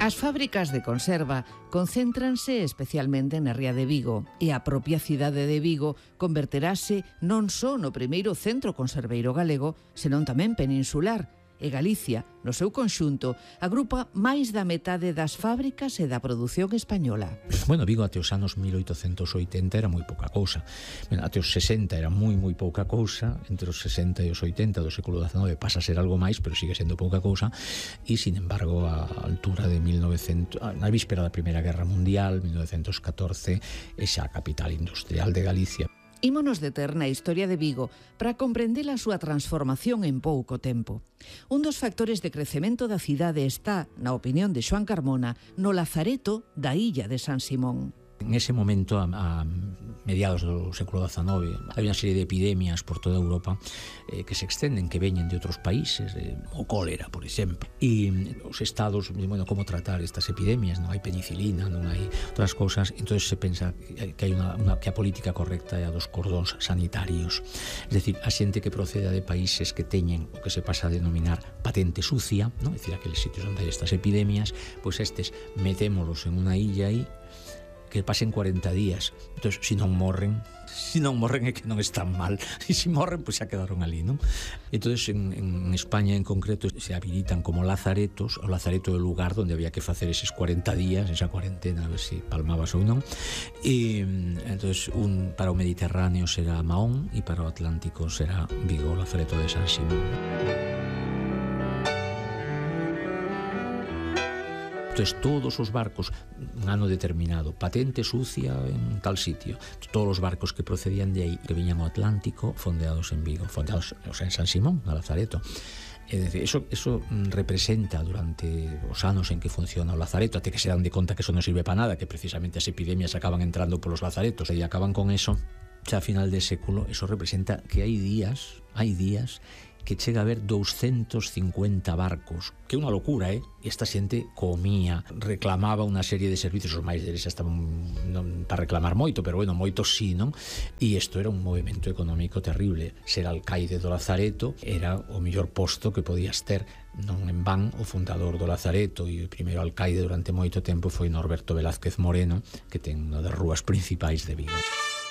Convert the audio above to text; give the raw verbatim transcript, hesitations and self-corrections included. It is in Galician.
As fábricas de conserva concéntranse especialmente na ría de Vigo e a propia cidade de Vigo converterase non só no primeiro centro conserveiro galego, senón tamén peninsular, e Galicia, no seu conxunto, agrupa máis da metade das fábricas e da produción española. Bueno, Vigo até os anos mil oitocentos oitenta era moi pouca cousa. Bueno, até os sesenta era moi, moi pouca cousa. Entre os sesenta e os oitenta do século dezenove pasa a ser algo máis, pero sigue sendo pouca cousa. E, sin embargo, a altura de mil novecientos, na víspera da Primeira Guerra Mundial, mil novecientos catorce, é xa a capital industrial de Galicia. Ímonos deter na historia de Vigo para comprender a súa transformación en pouco tempo. Un dos factores de crecemento da cidade está, na opinión de Xoán Carmona, no lazareto da illa de San Simón. En ese momento, a, a mediados do século dezenove, hai unha serie de epidemias por toda Europa eh, que se extenden, que veñen de outros países, eh, o cólera, por exemplo. E os estados, bueno, como tratar estas epidemias, non hai penicilina, non hai outras cousas, entón se pensa que hai unha, unha, que a política correcta é a dos cordóns sanitarios. Es decir, a xente que proceda de países que teñen o que se pasa a denominar patente sucia, non? É dicir, aqueles sitios onde hai estas epidemias, pois estes metémolos en unha illa aí que pasen cuarenta días. Entón, se non morren, se non morren é que non están mal, e se morren, pois xa quedaron ali, non? Entón, en, en España en concreto se habilitan como lazaretos. O lazareto é o lugar onde había que facer eses cuarenta días, esa cuarentena, a ver se palmabas ou non. E entón, un para o Mediterráneo será Mahón e para o Atlántico será Vigo, o lazareto de San Simón. Entón, todos os barcos, un ano determinado, patente sucia en tal sitio, todos os barcos que procedían de aí, que viñan ao Atlántico, fondeados en Vigo, fondeados o sea, en San Simón, na Lazareto. É dicir, eso, eso representa durante os anos en que funciona o lazareto, até que se dan de conta que eso non sirve para nada, que precisamente as epidemias acaban entrando polos lazaretos e acaban con eso, xa a final de século, eso representa que hai días, hai días que chega a haber doscientos cincuenta barcos, que é unha locura, eh? E esta xente comía, reclamaba unha serie de servicios, os máis deles xa estaban non para reclamar moito, pero bueno, moitos sí, non? E isto era un movimento económico terrible. Ser alcaide do Lazareto era o mellor posto que podías ter. Non en van, o fundador do Lazareto e o primeiro alcaide durante moito tempo foi Norberto Velázquez Moreno, que ten unha das rúas principais de Vigo.